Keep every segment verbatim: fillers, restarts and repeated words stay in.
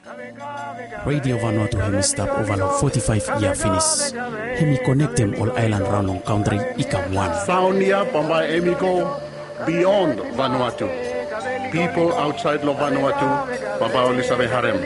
Radio Vanuatu hemi stop over long forty-five year finish. Hemi connect them all island round on country ikam one. Saunia Pambai Emigo beyond Vanuatu. People outside lo Vanuatu, Pambai Olisabe Harem.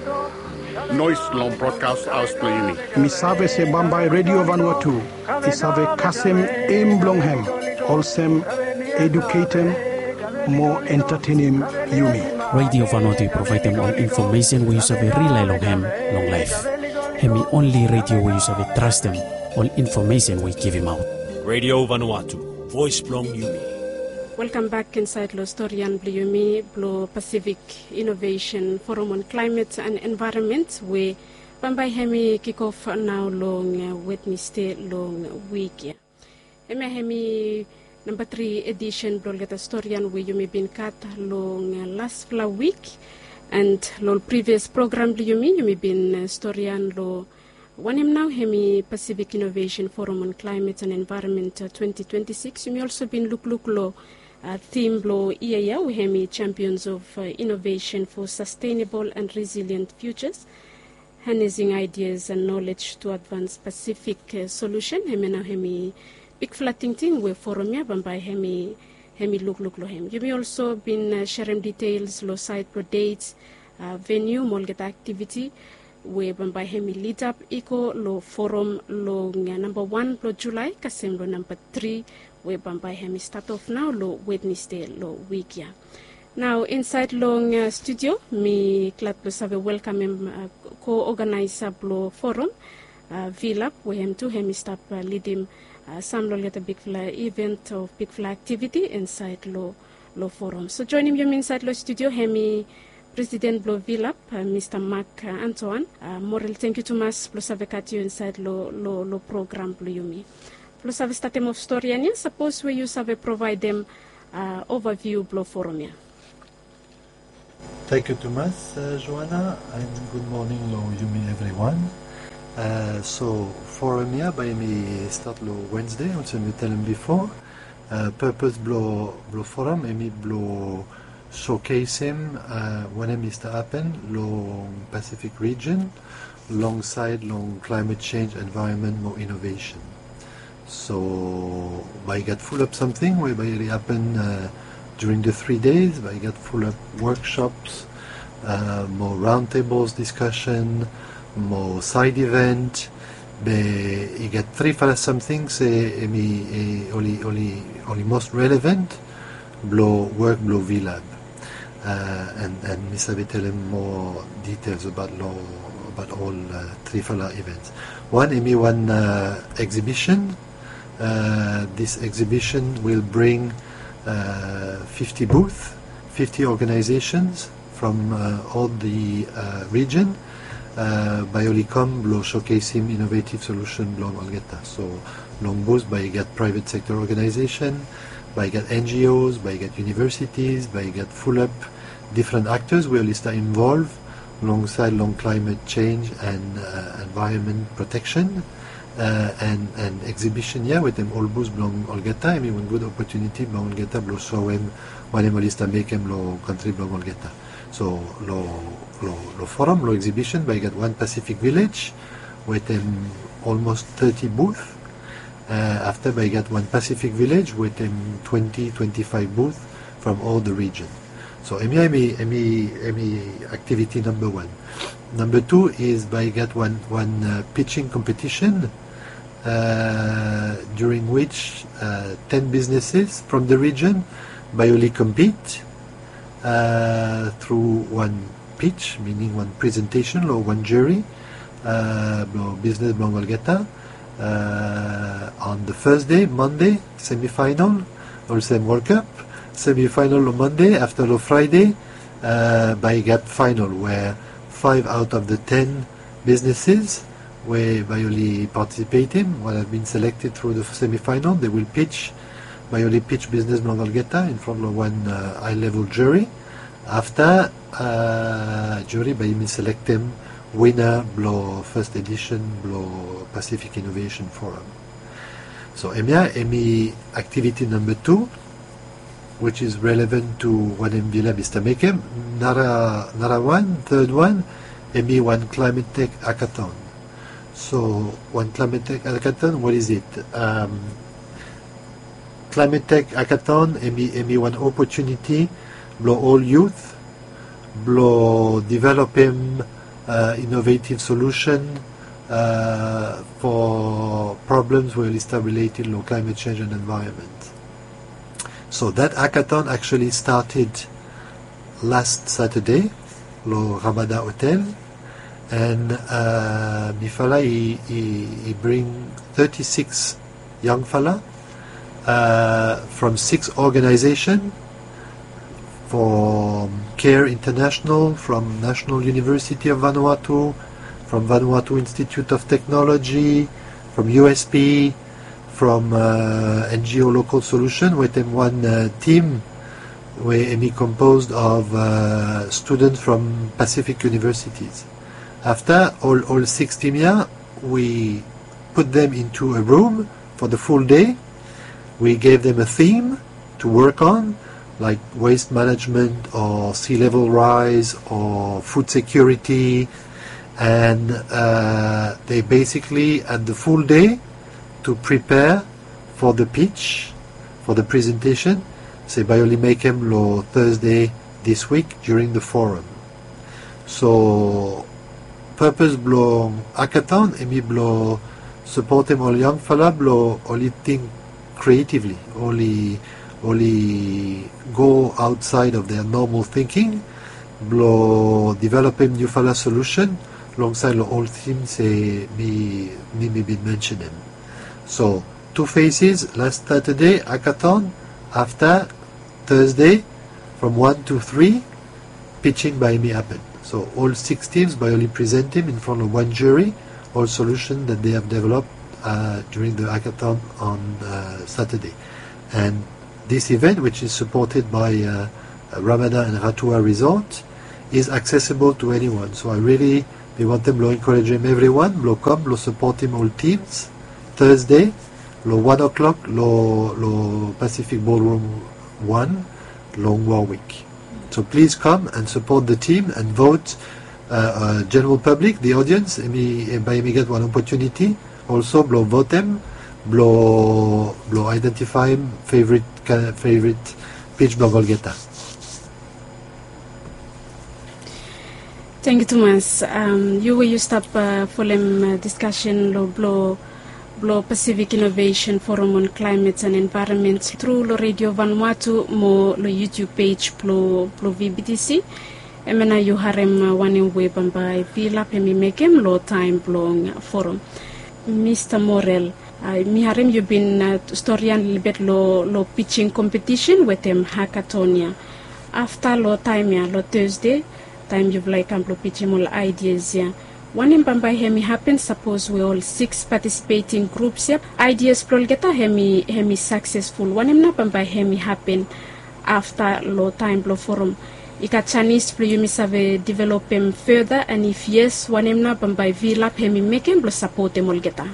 Noise long broadcast aus Playini. Misave se Bambai Radio Vanuatu. Isave Kasem Aim Blonghem. Olsem educatem more entertaining Yumi. Radio Vanuatu provide them all information we use have a rely long ham, long life. Hemi only radio we use have a trust them, all information we give him out. Radio Vanuatu, voice blong Yumi. Welcome back inside Lo Storian Bliyumi, Blo Pacific Innovation Forum on Climate and Environment, where Bambai Hemi kick off now long Wednesday long week. Hemi Hemi number three edition Blo Geta Storian where you may been cut long last fla week and lo previous program Bliyumi you may been Storian lo one him now Hemi Pacific Innovation Forum on Climate and Environment uh, twenty twenty-six. You may also been look look lo uh, theme lo iya we Hemi champions of uh, innovation for sustainable and resilient futures, harnessing ideas and knowledge to advance Pacific uh, solution. Hemi now Hemi big flatting thing we forum ya Bambai Hemi Hemi look look lo hem. You may also been uh, sharing details lo site pro dates uh, venue molget activity we Bambai Hemi lead up eco lo forum lo nga number one lo July kasem lo number three we Bambai Hemi start off now lo Wednesday lo week ya. Now inside long uh, studio me glad to have a welcome him uh, co-organizer lo forum uh, Vilap we hem to Hemi stop uh, lead him uh, some lo get a big fly event of big fly activity inside lo lo forum. So joining him inside lo studio Hemi President Blo Vilap, uh, Mister Mark uh, Antoine. Uh, Morel, thank you too much. Plus have got you inside lo lo lo program Blo Yumi. Plus have started of story and suppose we use have provide them uh, overview Blo forum ya. Thank you too much, uh, Joanna, and good morning lo Yumi everyone. Uh, so forum ya by me start lo Wednesday, which I tell them before. Uh, purpose Blo Blo forum, emi Blo showcase him uh, when it is to happen long Pacific region alongside long climate change, environment, more innovation. So I got full up something where it happen uh, during the three days. I got full up workshops, uh, more roundtables discussion, more side event. You get three for something say me only only only most relevant blow work blow V Lab. Uh, and and Mister will tell him more details about law, about all uh, three fala events. One, emi one uh, exhibition. Uh, this exhibition will bring uh, fifty booths, fifty organizations from uh, all the uh, region. Uh, by Olicom, blow showcase him innovative solution blow Algeta. So long booths by get private sector organization, by get N G Os, by get universities, by get full up different actors will start involved alongside long climate change and uh, environment protection uh, and and exhibition yeah with them all booths belong Olgeta. I mean one good opportunity belong Olgeta blow show him when him lista make him lo country belong Olgeta. So lo lo lo forum lo exhibition by get one Pacific village with them almost thirty booths. Uh, after I get one Pacific village with um, twenty, twenty-five booths from all the region. So emi emi emi emi activity number one. Number two is by get one one uh, pitching competition uh, during which uh, ten businesses from the region by only compete uh, through one pitch, meaning one presentation or one jury, uh, business Blongolgeta. Uh, on the first day, Monday, semi-final, also World Cup, semi-final on Monday, after the Friday, uh, by gap final, where five out of the ten businesses where Bioli participating, what have been selected through the semi-final, they will pitch, Bioli pitch business Blongolgeta in front of one uh, high-level jury. After uh, jury, by me select them winner blow first edition blow Pacific Innovation Forum. So EMIA EMI activity number two, which is relevant to what M V Lab is to make him. Nara Nara one, third one, emi one climate tech hackathon. So one climate tech hackathon, what is it? Um, climate tech hackathon, emi emi one opportunity, blow all youth, blow develop him uh, innovative solution uh, for problems where is related to climate change and environment. So that hackathon actually started last Saturday, lo Ramada Hotel, and uh, Mifala he, he, he bring thirty-six young fella uh, from six organizations, from CARE International, from National University of Vanuatu, from Vanuatu Institute of Technology, from U S P, from uh, N G O Local Solution, with them one uh, team where we composed of uh, students from Pacific universities. After all, all six teams here, we put them into a room for the full day. We gave them a theme to work on, like waste management or sea level rise or food security, and uh, they basically had the full day to prepare for the pitch, for the presentation. Say by only make them lo Thursday this week during the forum. So purpose blow hackathon, emi blow support them all young fella blow only think creatively, only only go outside of their normal thinking, blow develop them new fella solution alongside the old themes say me me me been mentioning. So two phases, last Saturday hackathon, after Thursday from one to three pitching by me happened. So all six teams by only presenting in front of one jury all solutions that they have developed uh, during the hackathon on uh, Saturday. And this event, which is supported by uh, Ramada and Ratua Resort, is accessible to anyone. So I really we want them to encourage them everyone, lo come, lo support him all teams. Thursday, lo one o'clock, lo lo Pacific Ballroom one, Long Warwick. So please come and support the team and vote. Uh, uh, general public, the audience, emi by me get one opportunity. Also, blow vote them, blow blow identify him favorite uh, favorite pitch blow Golgeta. Thank you, Thomas. Um, you will use up uh, for them uh, discussion lo blow. Blow Pacific Innovation Forum on Climate and Environment through lo Radio Vanuatu mo lo YouTube page plo plo V B T C. Emena you harem one way by Vila Pemi Mekem lo time blong forum. Mister Morel, uh, mi harem you been uh, historian little bit lo lo pitching competition with them hackathonia. After lo time ya lo Thursday, time you've like am lo pitching all ideas ya. One in Bambai hemi happen, suppose we all six participating groups here. Ideas prolgeta hemi hemi successful. One in Bambai hemi happen after low time blow forum. Ika Chinese play you miss have develop them further, and if yes, one in Bambai villa hemi make him blow support them all geta.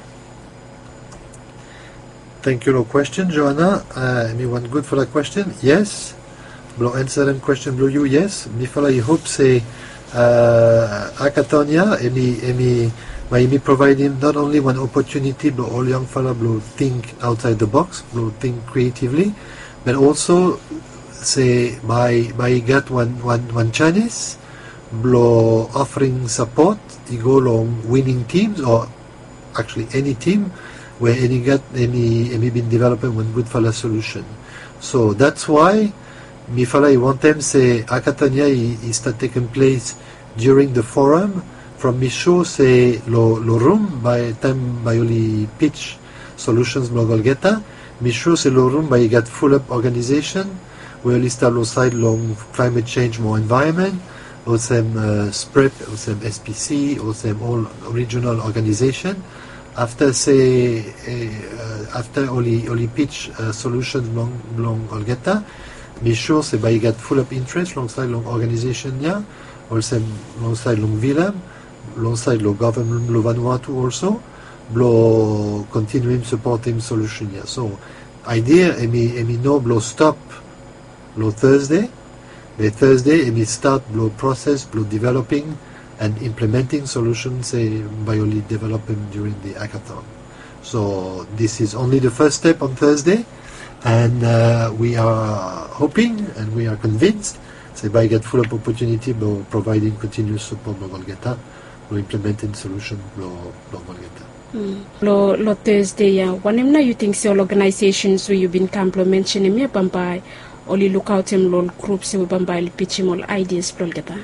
Thank you, no question, Joanna. Uh, anyone good for that question? Yes. Blow answer and question blow you yes. Mifala I hope say Uh, Hackathonia, emi emi emi provide him not only one opportunity, but all young fella blow think outside the box, blow think creatively, but also say by by get one one one Chinese blow offering support. He go along winning teams or actually any team where any get any any been developing one good fella solution. So that's why mi fala I want them say Hackathonia is start taking place during the forum from Micho say lo lo room by time by only pitch solutions blogolgeta. Micho say lo room by get full up organization where only start lo side long climate change more environment, also uh, SPREP, also S P C, also all regional organization. After say uh, after only only pitch uh, solutions long long olgeta. Be sure say by get full up interest alongside long organization yeah, also alongside long villa, alongside lo government lo Vanuatu also, blow continuing supporting solution yeah. So idea emi emi no blow stop lo Thursday, the Thursday emi start blow process blow developing and implementing solutions say, by only developing during the hackathon. So this is only the first step on Thursday, and uh, we are hoping and we are convinced say by get full up opportunity by providing continuous support by Volgeta, by implementing solution by Volgeta. Mm. Lo lo Thursday ya wanem na you think all organizations who you've been camplo mentioning me bambai only look out him lol groups we bambai pitching all ideas Volgeta.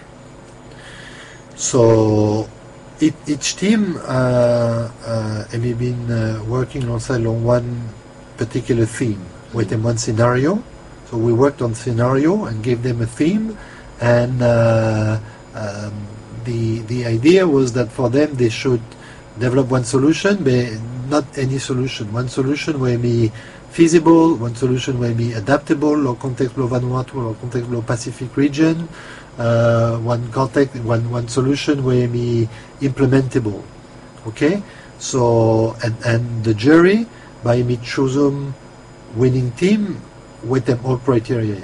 So it, each team uh, uh, have been uh, working on on one particular theme with them one scenario. So we worked on scenario and gave them a theme, and uh, um, the the idea was that for them they should develop one solution, but not any solution. One solution where be feasible, one solution where be adaptable, or context of Vanuatu or context of Pacific region. Uh, one context, one one solution where be implementable. Okay, so and and the jury by me choosing winning team with them all criteria.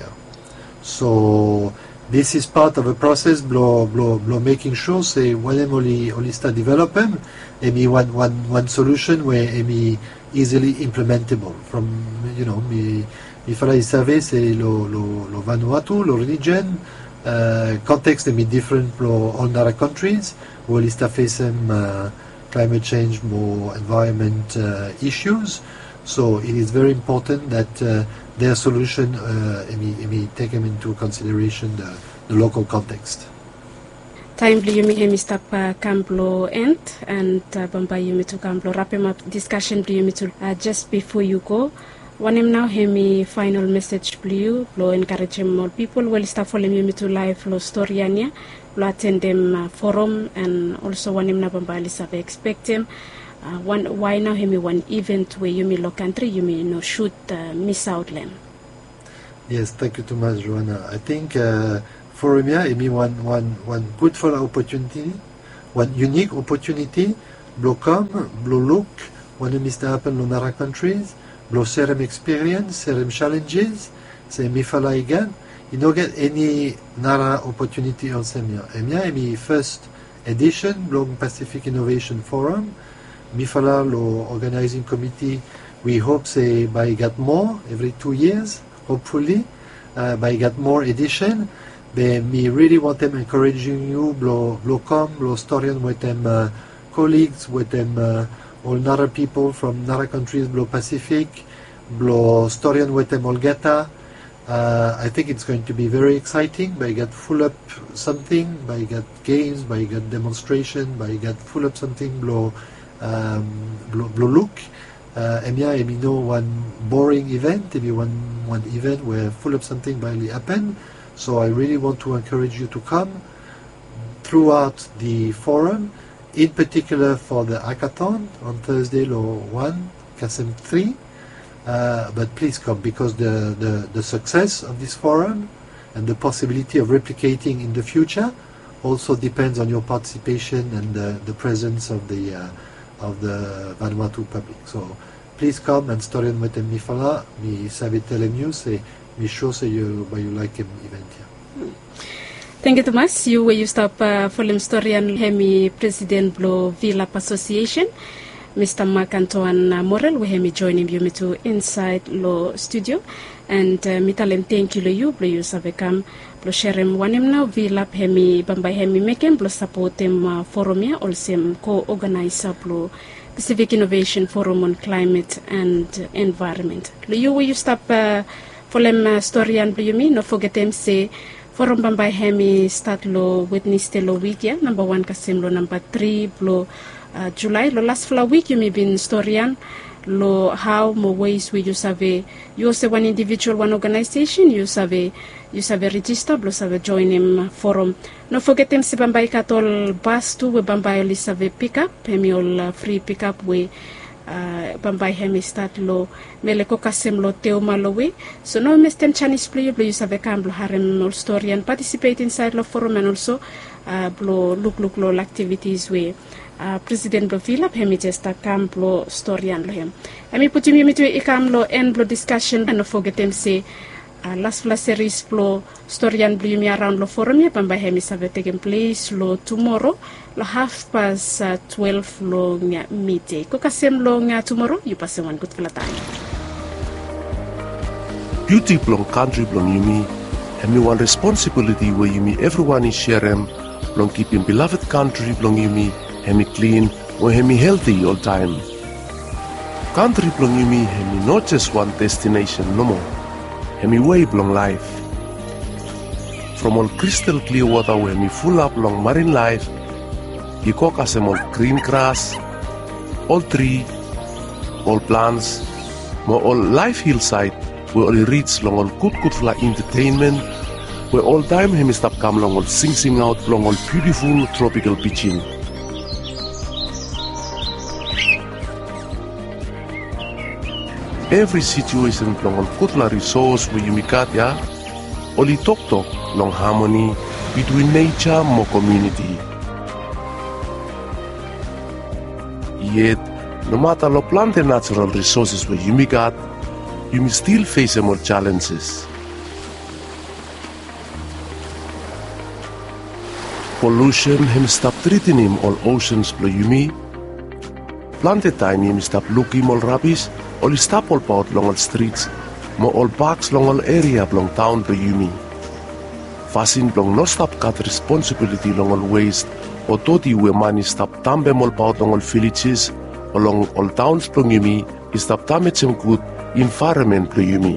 So this is part of a process blow blow blow making sure say when them only only start developing maybe one one one solution where maybe easily implementable from you know me mi fallait savoir c'est lo lo lo Vanuatu lo region uh, context may be different for all other countries who will start facing uh, climate change more environment uh, issues. So it is very important that uh, their solution uh, may take them into consideration the, the local context. Timely you may stop uh, Camplo end and uh, Bamba you to Camplo wrap him up discussion you to uh, just before you go. One him now hemi final message blue blow encourage more people will start following you to live lo story ania blow attend them uh, forum and also one him na Bamba Elizabeth expect him. Uh, one why now hemi one event where you may look country you may no shoot uh, miss out them. Yes, thank you too much, Joanna. I think uh, Forum here it be one one one good for opportunity, one unique opportunity. Blow come, blow look. When it is to happen in other countries, blow serem experience, serem challenges. Say mi fala again. You don't get any nara opportunity on Semia. Emia emi first edition blow Pacific Innovation Forum. Mifala lo organizing committee, we hope say by get more every two years, hopefully, uh, by get more edition. But me really want them encouraging you, blow blow come, blow historian with them uh, colleagues, with them uh, all other people from other countries, blow Pacific, blow historian with them Olgeta. Uh, I think it's going to be very exciting. By get full up something, by get games, by get demonstration, by get full up something, blow. Um, blow, blow look, uh, Emia emi no one boring event, maybe one one event where full of something barely happen. So I really want to encourage you to come throughout the forum, in particular for the hackathon on Thursday, Law one, Kasem three. Uh, but please come because the, the the success of this forum and the possibility of replicating in the future also depends on your participation and the, the presence of the uh, of the Vanuatu public. So please come and story on with mi fala, mi savait telling you, say mi sure say you by you like him event here. Thank you Thomas. You where you stop uh, for him story and hemi President Blow Villap Association. Mister Mark Antoine Morel, we have joining you to inside Law Studio, and uh, mitalem thank you you, blue you save come, blue share him one him now, Villap hemi, Bamba hemi making, blue support him uh, forum here, also co-organizer blue Pacific Innovation Forum on Climate and Environment. You where you stop uh, for them uh, story and blue you mean, no forget them say, Forum Bamba hemi start law witness the law week, yeah, number one kasim law, number three blow. Uh, July, lo last fla week you may be in historian, lo how more ways we use have a, you say one individual, one organization, you have a, you have a register, lo have a join him forum. No forget them si Bambai katol bus to we Bambai only have a pickup, hemi all uh, free pickup we uh, Bambai hemi start lo, mele ko kasem lo teoma lo we. So no miss them Chinese play, you have a camp, harem all story and participate inside lo forum and also uh, blow look look lo activities we. Uh, President Bovila hemi just a camp lo story and lo him. I mean put him to a camp lo end lo discussion and no forget them say uh, last flash series plo storian blumi around lo forum ya pambai hemi save taking place lo tomorrow lo half past uh, twelve lo nga midday ko kasem lo nga tomorrow you pass one good flatay beauty blong country blong yumi hemi one responsibility where yumi everyone is sharing blong keeping beloved country blong yumi hemi clean or hemi healthy all time. Country blong yumi hemi not just one destination no more. Hemi way blong life. From all crystal clear water where hemi full up long marine life, you cook as all green grass, all tree, all plants, more all life hillside where all reach long all good good fly entertainment, where all time hemi stop come long all sing sing out long all beautiful tropical beaching. Every situation long on kutla resource where you got ya, only talk talk long harmony between nature and community. Yet, no matter lo plant and natural resources where you got, you may still face more challenges. Pollution him stop treating him all oceans blow you me. Planted time him stop looking all rubbish. All stop all out long all streets, mo all parks long all area long town per yumi. Fasin long no stop cut responsibility long all waste, or toti we money stop tambe all out long all villages, along all towns per yumi, is stop damage some good environment per yumi.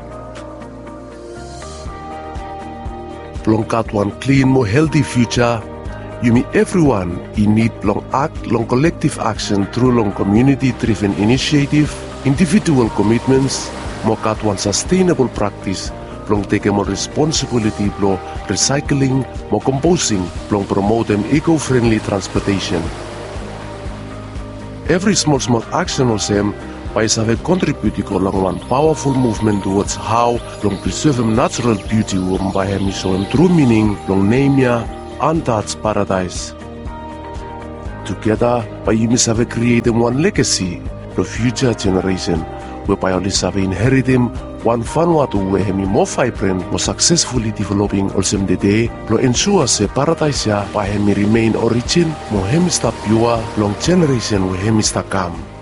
Long cut one clean, more healthy future. You mean everyone in need long act long collective action through long community driven initiative, individual commitments, more cut one sustainable practice, long take more responsibility, long recycling, more composing, long promote them eco-friendly transportation. Every small small action of them by have contributed along one powerful movement towards how long preserve natural beauty um by having so true meaning long name ya untouched paradise. Together, by you have created one legacy for future generation, whereby all have inherited one Vanuatu where hemi more vibrant, more successfully developing also the day, to ensure se paradise ya by hemi remain origin, more hemi sta pure, long generation where hemi sta come.